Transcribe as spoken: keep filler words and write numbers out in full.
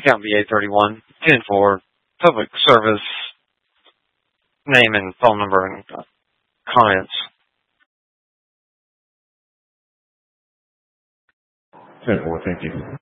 account B A thirty-one, ten four, public service, name and phone number and uh, comments. ten four, thank you.